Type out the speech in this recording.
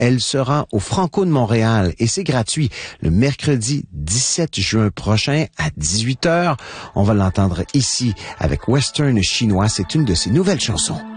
Elle sera au Franco de Montréal et c'est gratuit le mercredi 17 juin prochain à 18h. On va l'entendre ici avec Western chinois. C'est une de ses nouvelles chansons.